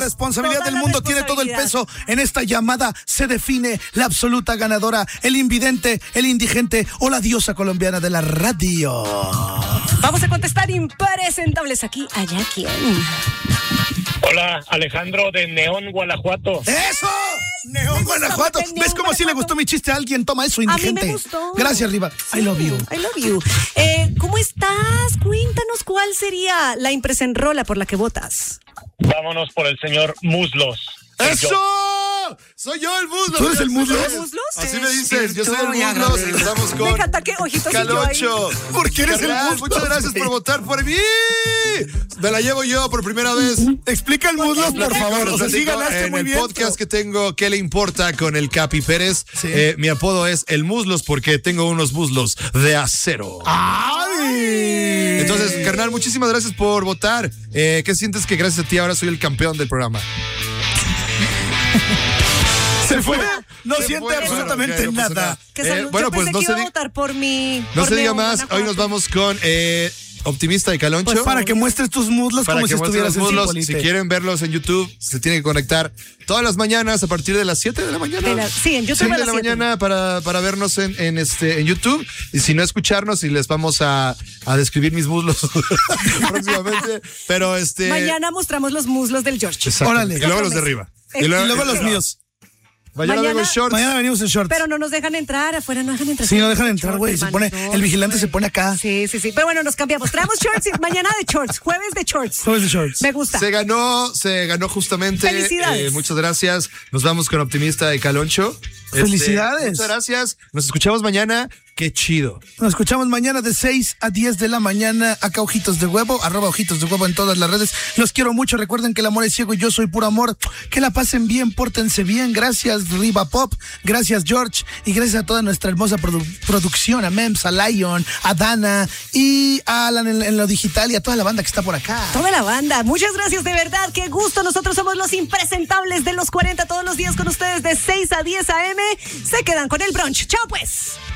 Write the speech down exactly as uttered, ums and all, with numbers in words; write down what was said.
responsabilidad Toda del la mundo tiene todo el peso. En esta llamada se define la absoluta ganadora, el invidente, el indigente o la diosa colombiana de la radio. Vamos a contestar impresentables aquí. Allá quién. Hola, Alejandro de Neón, Guanajuato. ¡Eso! Neón, Guanajuato. Neón, ¿Ves cómo si le gustó mi chiste a alguien? Toma eso, indigente. A mí me gustó. Gracias, Riva. I love you. I love you. Eh, ¿Cómo estás? Cuéntanos cuál sería la impresenrola por la que votas. Vámonos por el señor Muslos. ¡Eso! Soy yo el muslo. ¿Tú eres el muslo? ¿Eres muslos? Así me dicen, yo soy el muslo. Y empezamos con Me encanta que ojitos Calocho. ¿Por qué eres el Carnal, muslo? muchas gracias por votar por mí. Me la llevo yo por primera vez. Explica el muslo, por favor. O sea, sí ganaste en muy el bien. podcast que tengo, ¿Qué le importa? Con el Capi Pérez. Sí. Eh, mi apodo es el muslos porque tengo unos muslos de acero. ¡Ay! Entonces, carnal, muchísimas gracias por votar. Eh, ¿Qué sientes que gracias a ti ahora soy el campeón del programa? ¿Se fue? No Se siente fue. absolutamente Bueno, ok, no pasa nada. nada. Que Eh, salud. bueno, Yo pues pensé no que se iba a di- votar por mi. No por se diga Neón, más. Guanajuato. Hoy nos vamos con eh, Optimista y Caloncho. Pues para que muestres tus muslos Para como que si muestren estuvieras los en muslos. Si Cipolite. quieren verlos en YouTube, se tienen que conectar todas las mañanas a partir de las siete de la mañana. De la- sí, en YouTube seis a de las la siete. mañana para, para vernos en, en este en YouTube. Y si no, escucharnos y les vamos a, a describir mis muslos próximamente. Pero este. Mañana mostramos los muslos del George. Exacto. Órale. Y luego los de arriba. Eh, Y luego los míos. Mañana, Mañana- vengo en shorts. Mañana venimos en shorts. Pero no nos dejan entrar, afuera no dejan entrar. Sí, no dejan entrar, güey. Se Hermano, pone, no, el vigilante güey. se pone acá. Sí, sí, sí. Pero bueno, nos cambiamos. Traemos shorts y mañana de shorts, jueves de shorts. Jueves de shorts. Me gusta. Se ganó, se ganó justamente. Felicidades. Eh, muchas gracias. Nos vamos con Optimista y Caloncho. Este, Felicidades. muchas gracias. Nos escuchamos mañana. Qué chido. Nos escuchamos mañana de seis a diez de la mañana. Acá Ojitos de Huevo, arroba Ojitos de Huevo en todas las redes. Los quiero mucho. Recuerden que el amor es ciego y yo soy puro amor. Que la pasen bien, pórtense bien. Gracias, Riva Pop. Gracias, George. Y gracias a toda nuestra hermosa produ- producción. A Mems, a Lion, a Dana y a Alan en, en lo digital y a toda la banda que está por acá. Toda la banda. Muchas gracias, de verdad. Qué gusto. Nosotros somos los impresentables de los cuarenta todos los días con ustedes de seis a diez a eme. Se quedan con el brunch. Chao, pues.